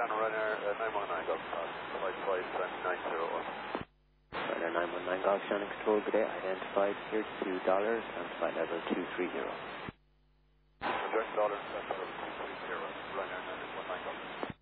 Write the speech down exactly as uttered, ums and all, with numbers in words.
down runner uh, nine one nine, Golf South, flight flight nine zero one. Runner nine one nine, Golf Sound Control, good day, identified here two dollars, on flight level two three zero. Direct dollars, flight level two three zero, runner nine one nine, Golf.